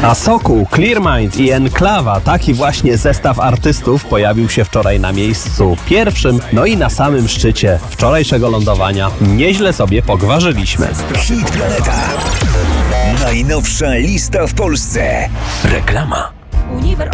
A Sokół, Clearmind i Enklawa, taki właśnie zestaw artystów pojawił się wczoraj na miejscu pierwszym, no i na samym szczycie wczorajszego lądowania. Nieźle sobie pogwarzyliśmy. Hit Planeta. Najnowsza lista w Polsce. Reklama. Uniwer